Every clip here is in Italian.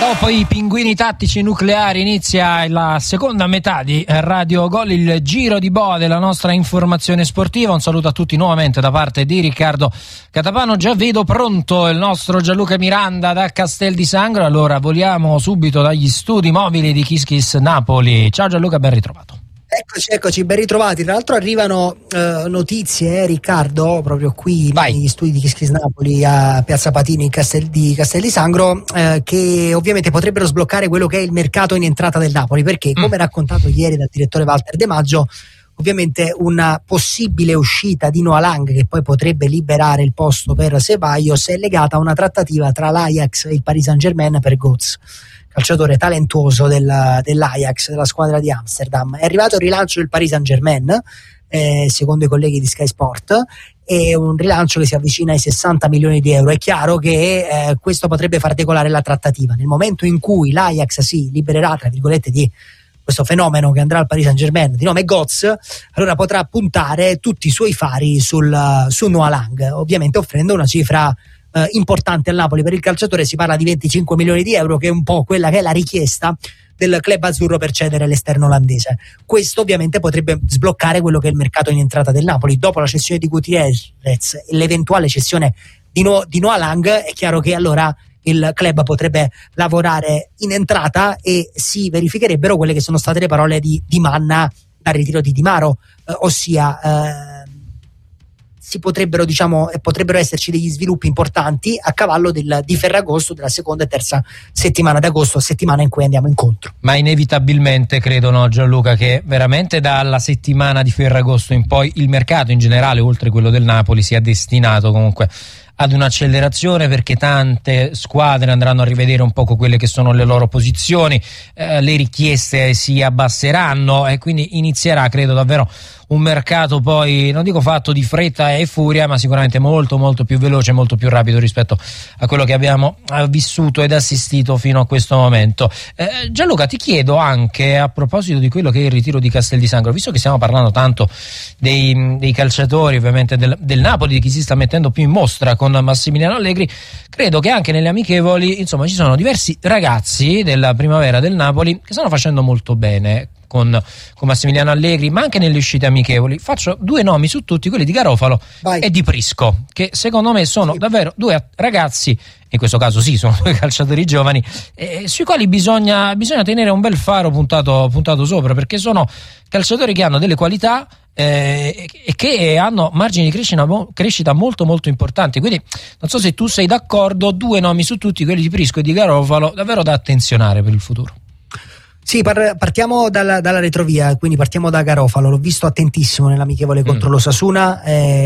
Dopo i pinguini tattici nucleari inizia la seconda metà di Radio Gol, il giro di boa della nostra informazione sportiva. Un saluto a tutti nuovamente da parte di Riccardo Catapano. Già vedo pronto il nostro Gianluca Miranda da Castel di Sangro. Allora voliamo subito dagli studi mobili di Kiss Kiss Napoli. Ciao Gianluca, ben ritrovato. Eccoci, ben ritrovati. Tra l'altro arrivano notizie, Riccardo, proprio qui negli studi di Kiss Kiss Napoli a Piazza Patini, Castel di Sangro, che ovviamente potrebbero sbloccare quello che è il mercato in entrata del Napoli, perché come raccontato ieri dal direttore Walter De Maggio, ovviamente una possibile uscita di Noah Lang, che poi potrebbe liberare il posto per Ceballos, è legata a una trattativa tra l'Ajax e il Paris Saint-Germain per Götze, calciatore talentuoso dell'Ajax, della squadra di Amsterdam. È arrivato il rilancio del Paris Saint-Germain, secondo i colleghi di Sky Sport, è un rilancio che si avvicina ai 60 milioni di euro. È chiaro che questo potrebbe far decolare la trattativa. Nel momento in cui l'Ajax si libererà, tra virgolette, di questo fenomeno che andrà al Paris Saint-Germain di nome Götze, allora potrà puntare tutti i suoi fari su Noah Lang, ovviamente offrendo una cifra importante al Napoli. Per il calciatore si parla di 25 milioni di euro, che è un po' quella che è la richiesta del club azzurro per cedere l'esterno olandese. Questo ovviamente potrebbe sbloccare quello che è il mercato in entrata del Napoli. Dopo la cessione di Gutierrez e l'eventuale cessione di Noah Lang, è chiaro che allora il club potrebbe lavorare in entrata e si verificherebbero quelle che sono state le parole di Manna dal ritiro di Di Maro, ossia potrebbero esserci degli sviluppi importanti a cavallo di Ferragosto, della seconda e terza settimana d'agosto, settimana in cui andiamo incontro. Ma inevitabilmente credo, no, Gianluca, che veramente dalla settimana di Ferragosto in poi il mercato in generale, oltre quello del Napoli, sia destinato comunque ad un'accelerazione, perché tante squadre andranno a rivedere un poco quelle che sono le loro posizioni, le richieste si abbasseranno e quindi inizierà, credo, davvero un mercato poi, non dico fatto di fretta e furia, ma sicuramente molto molto più veloce, molto più rapido rispetto a quello che abbiamo vissuto ed assistito fino a questo momento. Gianluca, ti chiedo anche a proposito di quello che è il ritiro di Castel di Sangro, visto che stiamo parlando tanto dei calciatori ovviamente del Napoli, di chi si sta mettendo più in mostra con Massimiliano Allegri, credo che anche nelle amichevoli, insomma, ci sono diversi ragazzi della primavera del Napoli che stanno facendo molto bene con Massimiliano Allegri, ma anche nelle uscite amichevoli. Faccio due nomi su tutti, quelli di Garofalo e di Prisco, che secondo me sono davvero due ragazzi, in questo caso sì, sono due calciatori giovani, sui quali bisogna tenere un bel faro puntato sopra, perché sono calciatori che hanno delle qualità e che hanno margini di crescita molto molto importanti. Quindi non so se tu sei d'accordo, due nomi su tutti, quelli di Prisco e di Garofalo, davvero da attenzionare per il futuro. Sì, partiamo dalla retrovia, quindi partiamo da Garofalo. L'ho visto attentissimo nell'amichevole contro l'Osasuna,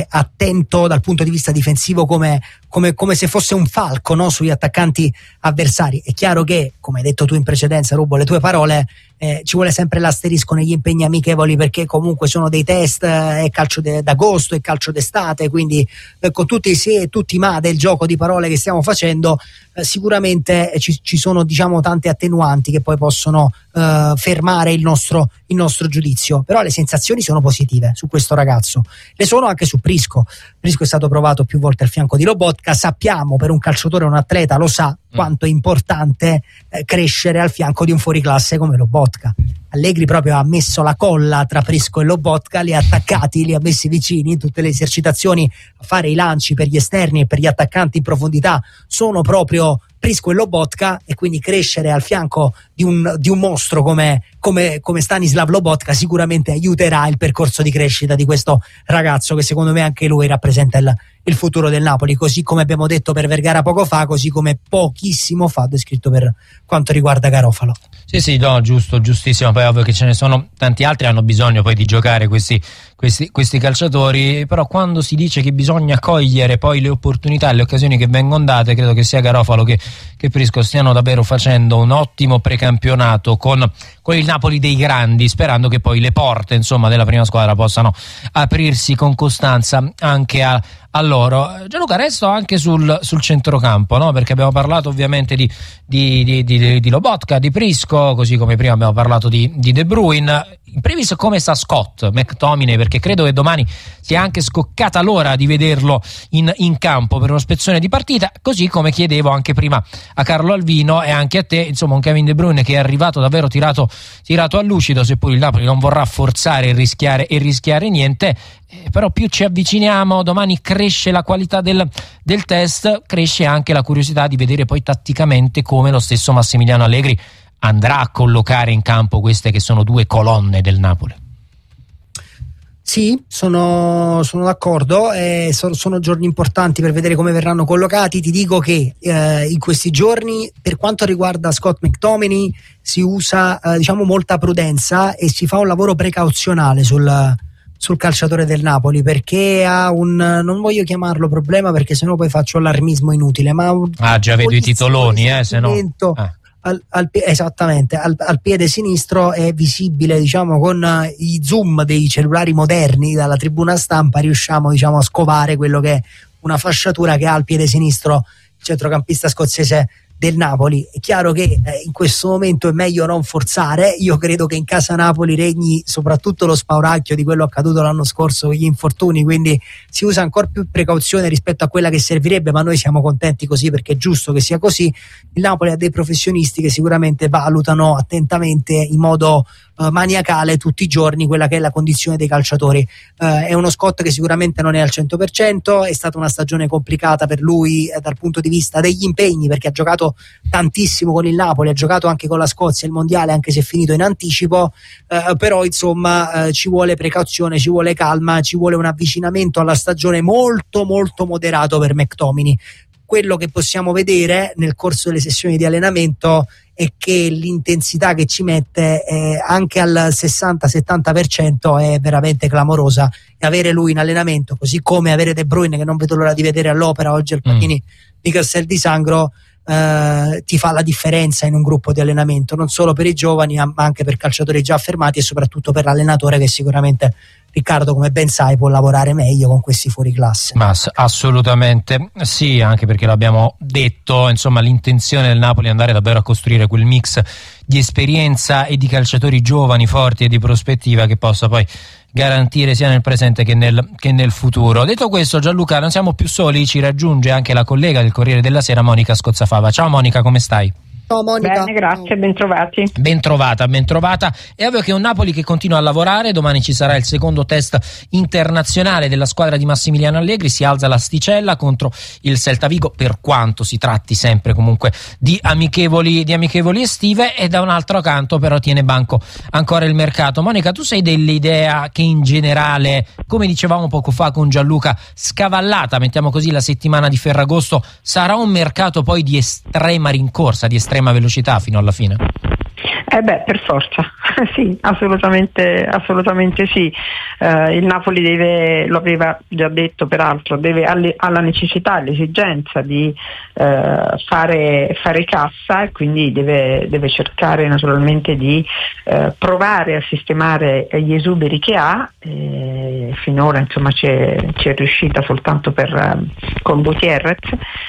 attento dal punto di vista difensivo come se fosse un falco, no? Sugli attaccanti avversari. È chiaro che, come hai detto tu in precedenza, rubo le tue parole, ci vuole sempre l'asterisco negli impegni amichevoli, perché comunque sono dei test, è calcio d'agosto, è calcio d'estate, quindi con tutti i se e tutti i ma del gioco di parole che stiamo facendo, sicuramente ci sono, diciamo, tante attenuanti che poi possono fermare il nostro giudizio, però le sensazioni sono positive su questo ragazzo, le sono anche su Prisco. Prisco è stato provato più volte al fianco di Lobotka, sappiamo, per un calciatore, un atleta lo sa quanto è importante crescere al fianco di un fuoriclasse come Lobotka. Allegri proprio ha messo la colla tra Prisco e Lobotka, li ha attaccati, li ha messi vicini in tutte le esercitazioni, a fare i lanci per gli esterni e per gli attaccanti in profondità sono proprio Prisco e Lobotka, e quindi crescere al fianco di un mostro come Stanislav Lobotka sicuramente aiuterà il percorso di crescita di questo ragazzo, che secondo me anche lui rappresenta il futuro del Napoli, così come abbiamo detto per Vergara poco fa, così come pochissimo fa descritto per quanto riguarda Garofalo. Sì, no, giustissimo. Poi ovvio che ce ne sono tanti altri, hanno bisogno poi di giocare questi calciatori, però quando si dice che bisogna cogliere poi le opportunità e le occasioni che vengono date, credo che sia Garofalo che Prisco stiano davvero facendo un ottimo precampionato con il Napoli dei grandi, sperando che poi le porte, insomma, della prima squadra possano aprirsi con costanza anche a loro. Gianluca, resto anche sul centrocampo, no? Perché abbiamo parlato ovviamente di Lobotka, di Prisco, così come prima abbiamo parlato di De Bruyne. in primis come sta Scott McTominay, perché credo che domani sia anche scoccata l'ora di vederlo in campo per uno spezzone di partita, così come chiedevo anche prima a Carlo Alvino e anche a te, insomma un Kevin De Bruyne che è arrivato davvero tirato a lucido, seppur il Napoli non vorrà forzare e rischiare niente, però più ci avviciniamo, domani cresce la qualità del test, cresce anche la curiosità di vedere poi tatticamente come lo stesso Massimiliano Allegri andrà a collocare in campo queste che sono due colonne del Napoli. Sì, sono d'accordo, sono giorni importanti per vedere come verranno collocati. Ti dico che in questi giorni, per quanto riguarda Scott McTominay, si usa molta prudenza e si fa un lavoro precauzionale sul calciatore del Napoli, perché ha non voglio chiamarlo problema perché sennò poi faccio allarmismo inutile, ma già vedo i titoloni, se no esattamente al piede sinistro è visibile, con i zoom dei cellulari moderni dalla tribuna stampa riusciamo a scovare quello che è una fasciatura che ha al piede sinistro il centrocampista scozzese del Napoli. È chiaro che in questo momento è meglio non forzare. Io credo che in casa Napoli regni soprattutto lo spauracchio di quello accaduto l'anno scorso con gli infortuni, quindi si usa ancora più precauzione rispetto a quella che servirebbe, ma noi siamo contenti così perché è giusto che sia così. Il Napoli ha dei professionisti che sicuramente valutano attentamente in modo maniacale tutti i giorni quella che è la condizione dei calciatori. È uno Scott che sicuramente non è al 100%, è stata una stagione complicata per lui dal punto di vista degli impegni, perché ha giocato tantissimo con il Napoli, ha giocato anche con la Scozia il mondiale, anche se è finito in anticipo, però insomma ci vuole precauzione, ci vuole calma, ci vuole un avvicinamento alla stagione molto molto moderato per McTominay. Quello che possiamo vedere nel corso delle sessioni di allenamento è che l'intensità che ci mette anche al 60-70% è veramente clamorosa, e avere lui in allenamento, così come avere De Bruyne che non vedo l'ora di vedere all'Opera oggi al Platini di Castel di Sangro, ti fa la differenza in un gruppo di allenamento, non solo per i giovani ma anche per calciatori già affermati e soprattutto per l'allenatore che sicuramente, Riccardo, come ben sai, può lavorare meglio con questi fuoriclasse. Ma assolutamente sì, anche perché l'abbiamo detto, insomma l'intenzione del Napoli è andare davvero a costruire quel mix di esperienza e di calciatori giovani, forti e di prospettiva che possa poi garantire sia nel presente che nel futuro. Detto questo, Gianluca, non siamo più soli, ci raggiunge anche la collega del Corriere della Sera, Monica Scozzafava. Ciao Monica, come stai? Ciao Monica. Bene, grazie, bentrovati. Bentrovata. È ovvio che è un Napoli che continua a lavorare. Domani ci sarà il secondo test internazionale della squadra di Massimiliano Allegri, si alza l'asticella contro il Celta Vigo, per quanto si tratti sempre comunque di amichevoli estive, e da un altro canto però tiene banco ancora il mercato. Monica, tu sei dell'idea che in generale, come dicevamo poco fa con Gianluca, scavallata, mettiamo così, la settimana di Ferragosto, sarà un mercato poi di estrema rincorsa, di estrema velocità fino alla fine? Per forza, sì, assolutamente sì. Il Napoli lo aveva già detto peraltro, ha la necessità, l'esigenza di fare cassa, e quindi deve cercare naturalmente di provare a sistemare gli esuberi che ha. Finora insomma ci è riuscita soltanto con Gutierrez,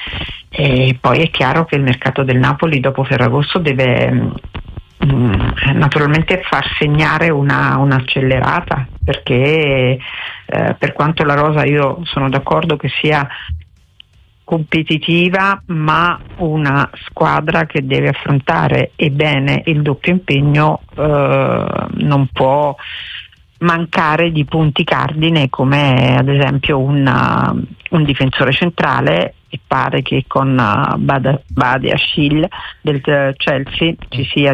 e poi è chiaro che il mercato del Napoli dopo Ferragosto deve naturalmente far segnare un'accelerata, perché per quanto la rosa, io sono d'accordo che sia competitiva, ma una squadra che deve affrontare e bene il doppio impegno non può mancare di punti cardine, come ad esempio un difensore centrale, e pare che con Badiashile del Chelsea ci sia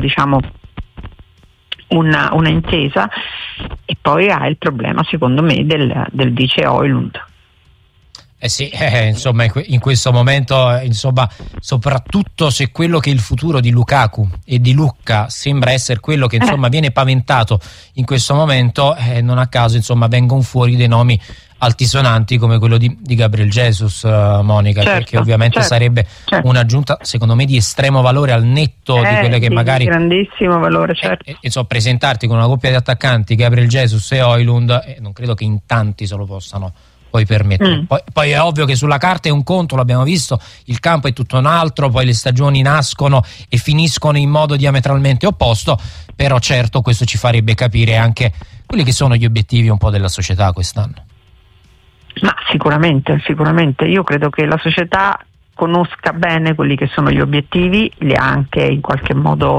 una intesa, e poi ha il problema secondo me del vice Højlund. Sì, insomma in questo momento, insomma, soprattutto se quello che è il futuro di Lukaku e di Lucca sembra essere quello che insomma viene paventato in questo momento, non a caso insomma vengono fuori dei nomi altisonanti come quello di Gabriel Jesus, Monica, perché ovviamente sarebbe un'aggiunta secondo me di estremo valore, al netto di quelle che magari grandissimo valore, insomma, presentarti con una coppia di attaccanti, Gabriel Jesus e Højlund, non credo che in tanti se lo possano puoi permettere. Poi è ovvio che sulla carta è un conto, l'abbiamo visto, il campo è tutto un altro, poi le stagioni nascono e finiscono in modo diametralmente opposto, però certo questo ci farebbe capire anche quelli che sono gli obiettivi un po' della società quest'anno. Ma sicuramente, io credo che la società conosca bene quelli che sono gli obiettivi, li ha anche in qualche modo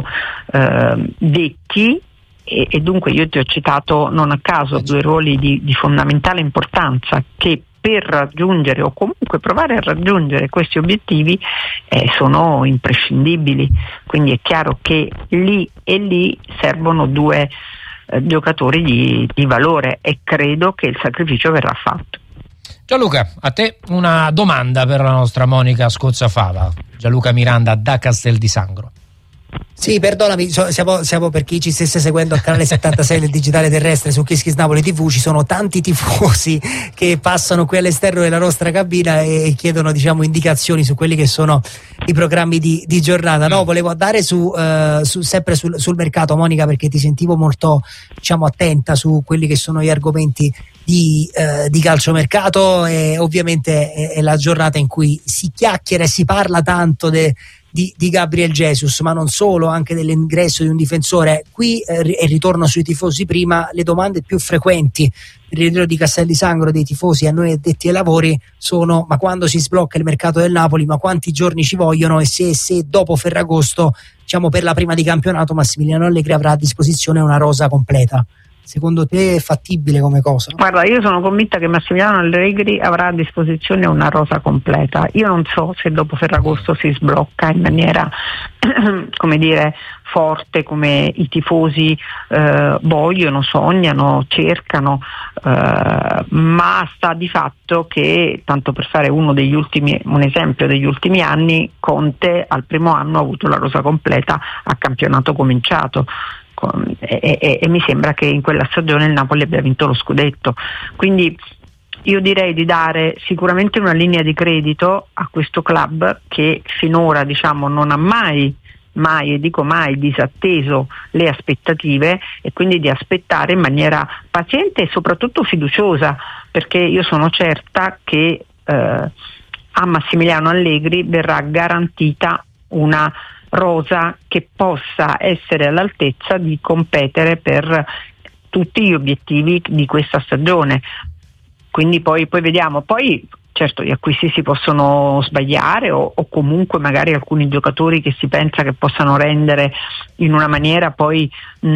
detti, e dunque io ti ho citato non a caso due ruoli di fondamentale importanza che per raggiungere o comunque provare a raggiungere questi obiettivi sono imprescindibili, quindi è chiaro che lì e lì servono due giocatori di valore, e credo che il sacrificio verrà fatto. Gianluca, a te una domanda per la nostra Monica Scozzafava. Gianluca Miranda da Castel di Sangro. Sì, perdonami, siamo per chi ci stesse seguendo al canale 76 del digitale terrestre su Kiss Kiss Napoli TV, ci sono tanti tifosi che passano qui all'esterno della nostra cabina e chiedono, diciamo, indicazioni su quelli che sono i programmi di giornata. No, volevo andare sempre sul mercato, Monica, perché ti sentivo molto, diciamo, attenta su quelli che sono gli argomenti di calciomercato, e ovviamente è la giornata in cui si chiacchiera e si parla tanto di Gabriel Jesus, ma non solo, anche dell'ingresso di un difensore. Qui e ritorno sui tifosi prima, le domande più frequenti il ritiro di Castel di Sangro dei tifosi a noi addetti ai lavori sono: ma quando si sblocca il mercato del Napoli, ma quanti giorni ci vogliono, e se dopo Ferragosto, diciamo per la prima di campionato, Massimiliano Allegri avrà a disposizione una rosa completa. Secondo te è fattibile come cosa? Guarda, io sono convinta che Massimiliano Allegri avrà a disposizione una rosa completa. Io non so se dopo Ferragosto si sblocca in maniera come dire forte, come i tifosi vogliono, sognano, cercano, ma sta di fatto che, tanto per fare un esempio degli ultimi anni, Conte al primo anno ha avuto la rosa completa a campionato cominciato. E mi sembra che in quella stagione il Napoli abbia vinto lo scudetto, quindi io direi di dare sicuramente una linea di credito a questo club che finora, diciamo, non ha mai e dico mai disatteso le aspettative, e quindi di aspettare in maniera paziente e soprattutto fiduciosa, perché io sono certa che a Massimiliano Allegri verrà garantita una rosa che possa essere all'altezza di competere per tutti gli obiettivi di questa stagione. Quindi poi vediamo. Poi certo gli acquisti si possono sbagliare, o comunque magari alcuni giocatori che si pensa che possano rendere in una maniera poi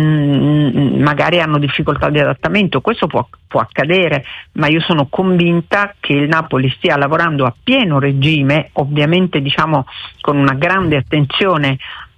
magari hanno difficoltà di adattamento. Questo può accadere, ma io sono convinta che il Napoli stia lavorando a pieno regime, ovviamente, diciamo, con una grande attenzione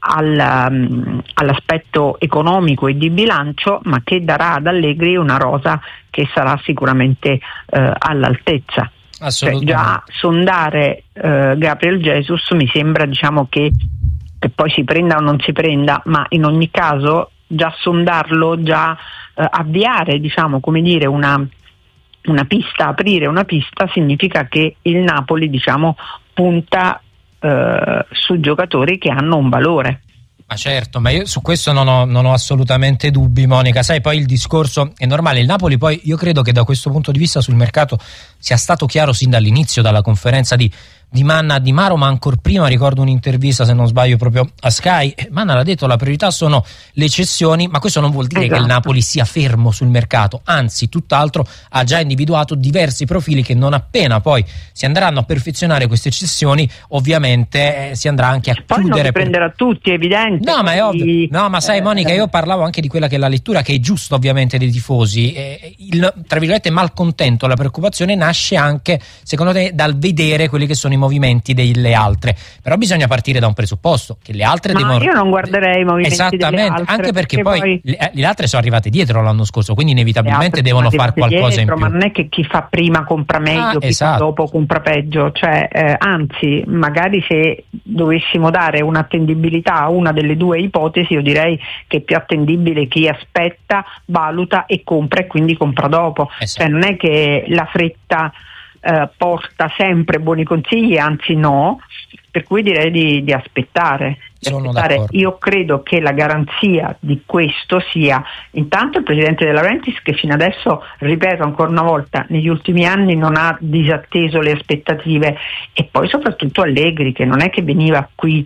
all'aspetto economico e di bilancio, ma che darà ad Allegri una rosa che sarà sicuramente all'altezza. Già sondare Gabriel Jesus mi sembra, diciamo, che poi si prenda o non si prenda, ma in ogni caso già sondarlo, già avviare, diciamo, come dire, una pista, aprire una pista, significa che il Napoli, diciamo, punta su giocatori che hanno un valore. Ma certo, ma io su questo non ho assolutamente dubbi, Monica. Sai, poi il discorso è normale. Il Napoli poi, io credo che da questo punto di vista sul mercato sia stato chiaro sin dall'inizio, dalla conferenza di Manna a Di Maro, ma ancor prima ricordo un'intervista, se non sbaglio, proprio a Sky. Manna l'ha detto: la priorità sono le cessioni, ma questo non vuol dire che il Napoli sia fermo sul mercato, anzi tutt'altro, ha già individuato diversi profili che non appena poi si andranno a perfezionare queste cessioni, ovviamente si andrà anche a poi chiudere. Non prenderà tutti, è evidente. No, ma è ovvio. No, ma sai, Monica, io parlavo anche di quella che è la lettura, che è giusta ovviamente, dei tifosi. Il, tra virgolette, malcontento, la preoccupazione nasce anche, secondo te, dal vedere quelli che sono i movimenti delle altre, però bisogna partire da un presupposto, che le altre devono... Io non guarderei i movimenti esattamente, delle altre, anche perché poi le altre sono arrivate dietro l'anno scorso, quindi inevitabilmente devono fare qualcosa dietro, in più. Ma non è che chi fa prima compra meglio, chi fa dopo compra peggio, cioè anzi, magari se dovessimo dare un'attendibilità a una delle due ipotesi, io direi che è più attendibile chi aspetta, valuta e compra, e quindi compra dopo. Cioè non è che la fretta porta sempre buoni consigli, anzi no, per cui direi di aspettare. Io credo che la garanzia di questo sia intanto il presidente De Laurentiis, che fino adesso, ripeto ancora una volta, negli ultimi anni non ha disatteso le aspettative, e poi soprattutto Allegri, che non è che veniva qui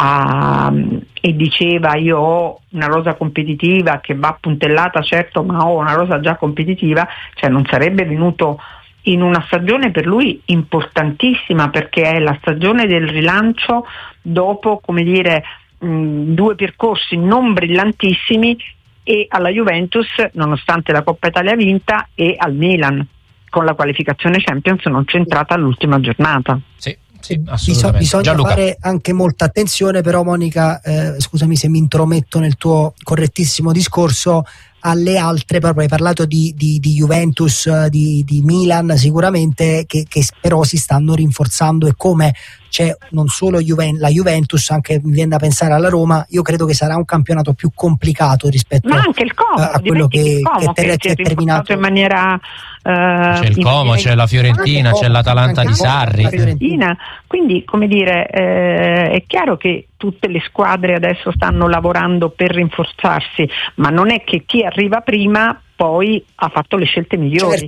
e diceva io ho una rosa competitiva che va puntellata, certo, ma ho una rosa già competitiva, cioè non sarebbe venuto in una stagione per lui importantissima, perché è la stagione del rilancio dopo, come dire, 2 percorsi non brillantissimi, e alla Juventus, nonostante la Coppa Italia vinta, e al Milan con la qualificazione Champions non centrata all'ultima giornata. Sì, assolutamente. Bisogna fare anche molta attenzione, però, Monica, scusami se mi intrometto nel tuo correttissimo discorso, alle altre, proprio hai parlato di Juventus, di Milan, sicuramente che però si stanno rinforzando, e come c'è non solo la Juventus, anche mi viene da pensare alla Roma. Io credo che sarà un campionato più complicato rispetto a quello che è terminato in maniera c'è il Como, c'è la Fiorentina, c'è l'Atalanta di Sarri, quindi, come dire, è chiaro che tutte le squadre adesso stanno lavorando per rinforzarsi, ma non è che chi arriva prima poi ha fatto le scelte migliori.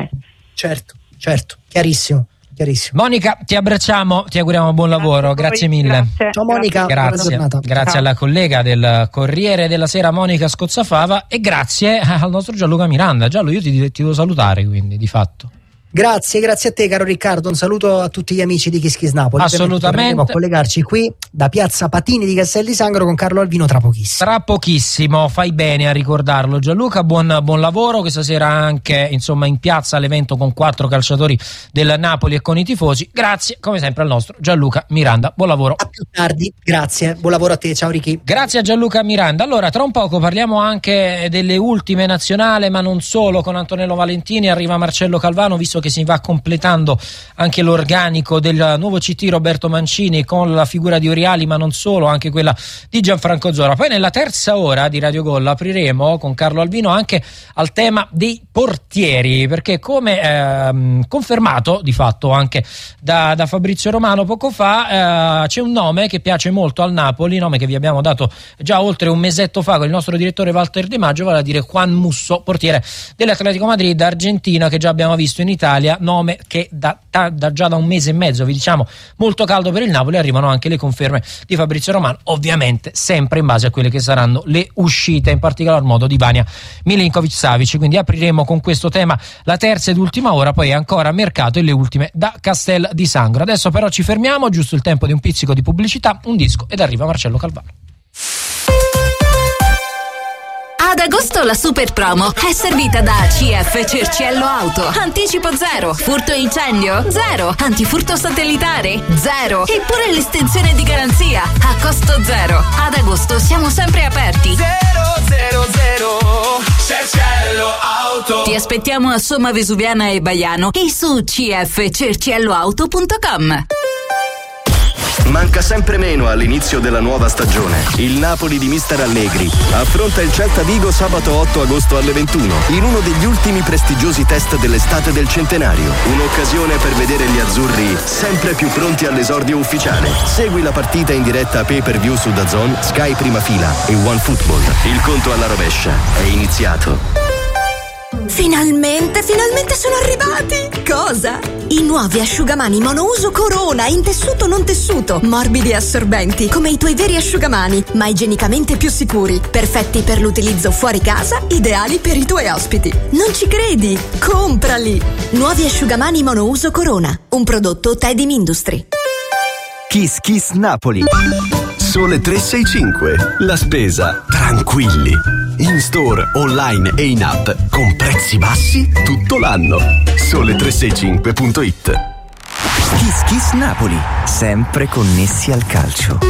Certo, chiarissimo. Monica, ti abbracciamo, ti auguriamo buon lavoro, grazie mille. Grazie. Ciao Monica, grazie alla collega del Corriere della Sera Monica Scozzafava, e grazie al nostro Gianluca Miranda. Gianlu, io ti devo salutare, quindi, di fatto. Grazie a te, caro Riccardo. Un saluto a tutti gli amici di Kiss Napoli. Assolutamente. Torneremo a collegarci qui da Piazza Patini di Castel di Sangro con Carlo Alvino tra pochissimo. Fai bene a ricordarlo, Gianluca. Buon lavoro questa sera anche, insomma, in piazza all'evento con 4 calciatori del Napoli e con i tifosi. Grazie come sempre al nostro Gianluca Miranda. Buon lavoro. A più tardi. Grazie. Buon lavoro a te. Ciao Ricky. Grazie a Gianluca Miranda. Allora, tra un poco parliamo anche delle ultime nazionali, ma non solo. Con Antonello Valentini arriva Marcello Calvano, visto che si va completando anche l'organico del nuovo CT Roberto Mancini, con la figura di Oriali, ma non solo, anche quella di Gianfranco Zola. Poi nella terza ora di Radio Gol apriremo con Carlo Alvino anche al tema dei portieri, perché come confermato di fatto anche da Fabrizio Romano poco fa, c'è un nome che piace molto al Napoli, nome che vi abbiamo dato già oltre un mesetto fa con il nostro direttore Walter De Maggio, vale a dire Juan Musso, portiere dell'Atletico Madrid, Argentina, che già abbiamo visto in Italia, nome che già da un mese e mezzo vi diciamo molto caldo per il Napoli. Arrivano anche le conferme di Fabrizio Romano, ovviamente sempre in base a quelle che saranno le uscite, in particolar modo di Vanja Milinkovic-Savic. Quindi apriremo con questo tema la terza ed ultima ora, poi ancora mercato e le ultime da Castel di Sangro. Adesso però ci fermiamo, giusto il tempo di un pizzico di pubblicità, un disco, ed arriva Marcello Calvano. Ad agosto la super promo è servita da CF Cerciello Auto. Anticipo 0, furto e incendio 0, antifurto satellitare 0, eppure l'estensione di garanzia a costo 0. Ad agosto siamo sempre aperti. 000 Cerciello Auto. Ti aspettiamo a Somma Vesuviana e Baiano e su cfcercielloauto.com. Manca sempre meno all'inizio della nuova stagione. Il Napoli di mister Allegri affronta il Celta Vigo sabato 8 agosto alle 21 in uno degli ultimi prestigiosi test dell'estate del centenario. Un'occasione per vedere gli azzurri sempre più pronti all'esordio ufficiale. Segui la partita in diretta pay-per-view su DAZN, Sky Prima Fila e OneFootball. Il conto alla rovescia è iniziato. Finalmente sono arrivati! Cosa? I nuovi asciugamani monouso Corona in tessuto non tessuto, morbidi e assorbenti, come i tuoi veri asciugamani, ma igienicamente più sicuri, perfetti per l'utilizzo fuori casa, ideali per i tuoi ospiti. Non ci credi? Comprali! Nuovi asciugamani monouso Corona, un prodotto Tedim Industry. Kiss Napoli. Sole 365. La spesa tranquilli. In store, online e in app con prezzi bassi tutto l'anno. Sole365.it. Kiss Napoli, sempre connessi al calcio.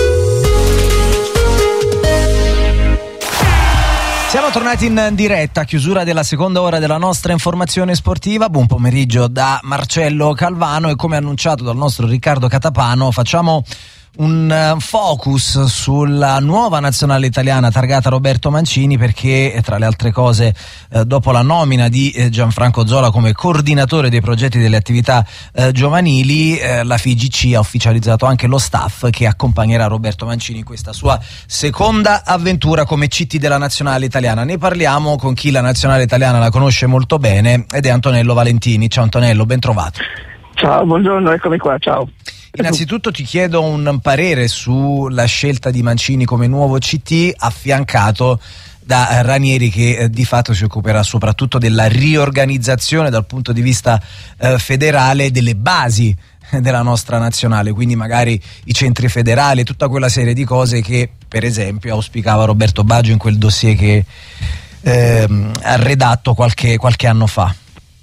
Siamo tornati in diretta, chiusura della seconda ora della nostra informazione sportiva. Buon pomeriggio da Marcello Calvano, e come annunciato dal nostro Riccardo Catapano facciamo un focus sulla nuova nazionale italiana targata Roberto Mancini, perché tra le altre cose dopo la nomina di Gianfranco Zola come coordinatore dei progetti delle attività giovanili, la FIGC ha ufficializzato anche lo staff che accompagnerà Roberto Mancini in questa sua seconda avventura come CT della nazionale italiana. Ne parliamo con chi la nazionale italiana la conosce molto bene ed è Antonello Valentini. Ciao Antonello, ben trovato. Ciao, buongiorno, eccomi qua, ciao. Innanzitutto ti chiedo un parere sulla scelta di Mancini come nuovo CT, affiancato da Ranieri, che di fatto si occuperà soprattutto della riorganizzazione dal punto di vista federale delle basi della nostra nazionale, quindi magari i centri federali, tutta quella serie di cose che per esempio auspicava Roberto Baggio in quel dossier che ha redatto qualche anno fa.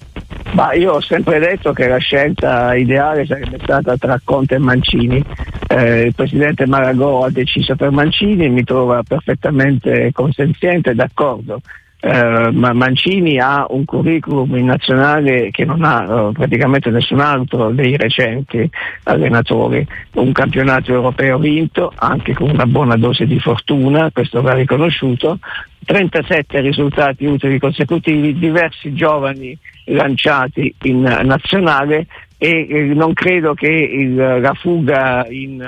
Ma io ho sempre detto che la scelta ideale sarebbe stata tra Conte e Mancini. Il presidente Maragò ha deciso per Mancini, mi trova perfettamente consenziente e d'accordo. Ma Mancini ha un curriculum in nazionale che non ha praticamente nessun altro dei recenti allenatori, un campionato europeo vinto anche con una buona dose di fortuna, questo va riconosciuto, 37 risultati utili consecutivi, diversi giovani lanciati in nazionale, e non credo che la fuga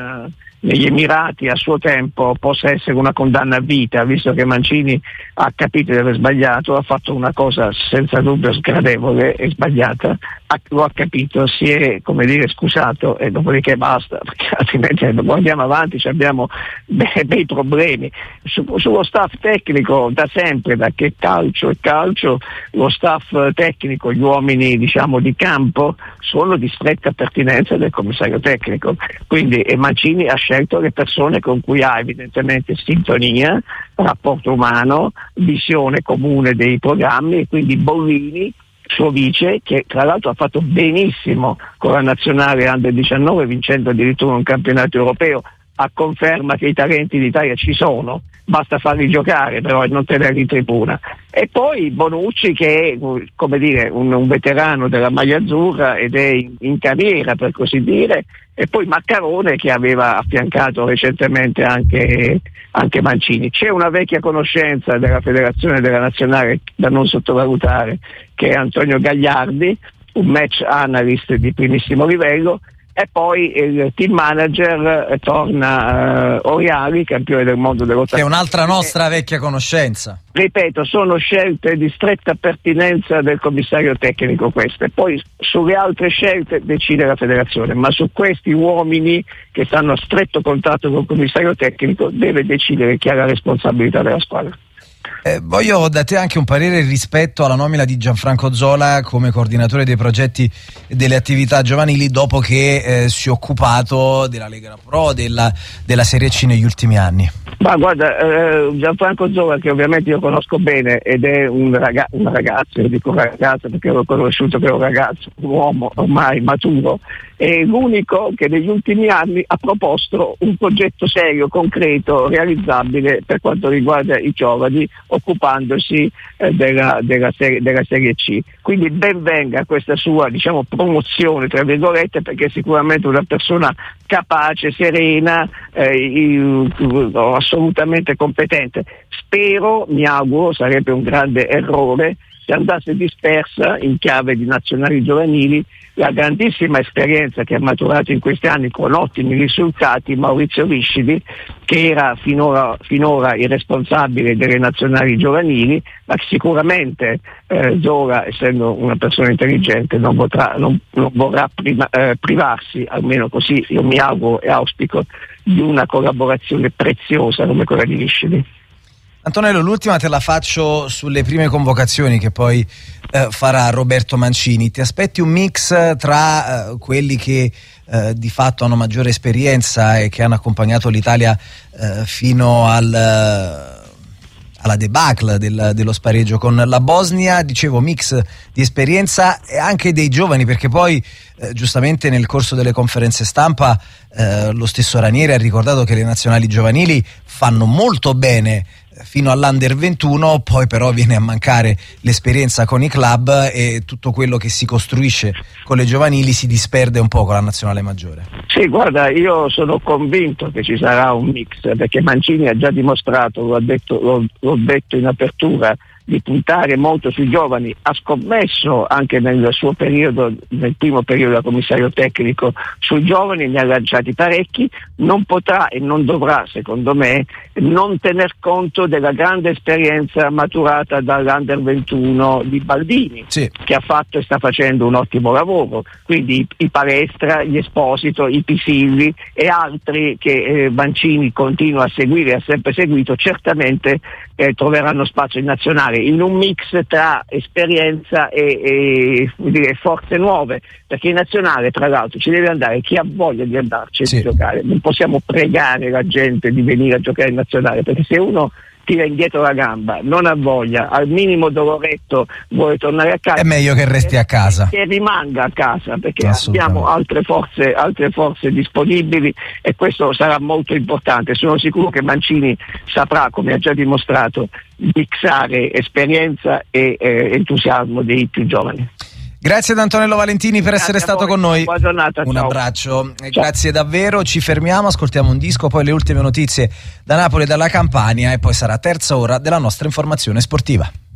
negli Emirati a suo tempo possa essere una condanna a vita, visto che Mancini ha capito di aver sbagliato, ha fatto una cosa senza dubbio sgradevole e sbagliata, lo ha capito, si è, come dire, scusato e dopodiché basta, perché altrimenti guardiamo avanti, abbiamo bei problemi. Sullo staff tecnico da sempre, da che calcio è calcio, lo staff tecnico, gli uomini diciamo di campo sono di stretta pertinenza del commissario tecnico, quindi Mancini ha scelto le persone con cui ha evidentemente sintonia, rapporto umano, visione comune dei programmi, e quindi Bollini, suo vice, che tra l'altro ha fatto benissimo con la nazionale Under 19 vincendo addirittura un campionato europeo, a conferma che i talenti d'Italia ci sono, basta farli giocare però e non tenerli in tribuna. E poi Bonucci, che è, come dire, un veterano della maglia azzurra ed è in carriera per così dire, e poi Maccarone, che aveva affiancato recentemente anche Mancini. C'è una vecchia conoscenza della federazione della nazionale da non sottovalutare, che è Antonio Gagliardi, un match analyst di primissimo livello, e poi il team manager torna Oriali, campione del mondo dell'80. Che è un'altra nostra vecchia conoscenza. Ripeto, sono scelte di stretta pertinenza del commissario tecnico queste, poi sulle altre scelte decide la federazione, ma su questi uomini che stanno a stretto contatto con il commissario tecnico deve decidere chi ha la responsabilità della squadra. Voglio da te anche un parere rispetto alla nomina di Gianfranco Zola come coordinatore dei progetti e delle attività giovanili, dopo che si è occupato della Lega Pro, della Serie C negli ultimi anni. Ma guarda, Gianfranco Zola, che ovviamente io conosco bene ed è un ragazzo, io dico ragazzo perché l'ho conosciuto che è un ragazzo, un uomo ormai maturo, è l'unico che negli ultimi anni ha proposto un progetto serio, concreto, realizzabile per quanto riguarda i giovani, occupandosi della Serie C. Quindi ben venga questa sua, diciamo, promozione tra virgolette, perché è sicuramente una persona capace, serena, assolutamente competente. Spero, mi auguro, sarebbe un grande errore se andasse dispersa in chiave di nazionali giovanili la grandissima esperienza che ha maturato in questi anni con ottimi risultati Maurizio Viscidi, che era finora il responsabile delle nazionali giovanili, ma sicuramente Zola, essendo una persona intelligente, non vorrà privarsi, almeno così io mi auguro e auspico, di una collaborazione preziosa come quella di Viscidi. Antonello, l'ultima te la faccio sulle prime convocazioni che poi farà Roberto Mancini. Ti aspetti un mix tra quelli che di fatto hanno maggiore esperienza e che hanno accompagnato l'Italia fino alla debacle dello spareggio con la Bosnia, dicevo mix di esperienza e anche dei giovani, perché poi giustamente nel corso delle conferenze stampa lo stesso Ranieri ha ricordato che le nazionali giovanili fanno molto bene fino all'Under 21, poi però viene a mancare l'esperienza con i club e tutto quello che si costruisce con le giovanili si disperde un po' con la nazionale maggiore. Sì, guarda, io sono convinto che ci sarà un mix, perché Mancini ha già dimostrato, l'ho detto in apertura, di puntare molto sui giovani, ha scommesso anche nel suo periodo, nel primo periodo da commissario tecnico, sui giovani, ne ha lanciati parecchi, non potrà e non dovrà, secondo me, non tener conto della grande esperienza maturata dall'Under 21 di Baldini, che ha fatto e sta facendo un ottimo lavoro, quindi i Palestra, gli Esposito, i Pisilli e altri che Mancini continua a seguire, ha sempre seguito, certamente troveranno spazio in nazionale, in un mix tra esperienza e forze nuove, perché in nazionale tra l'altro ci deve andare chi ha voglia di andarci a giocare, non possiamo pregare la gente di venire a giocare in nazionale, perché se uno tira indietro la gamba, non ha voglia, al minimo doloretto vuole tornare a casa, è meglio che resti a casa, che rimanga a casa, perché abbiamo altre forze disponibili e questo sarà molto importante. Sono sicuro che Mancini saprà, come ha già dimostrato, mixare esperienza e entusiasmo dei più giovani. Grazie ad Antonello Valentini per essere stato con noi. Buona giornata, un ciao. Abbraccio, grazie davvero. Ci fermiamo, ascoltiamo un disco, poi le ultime notizie da Napoli e dalla Campania e poi sarà terza ora della nostra informazione sportiva.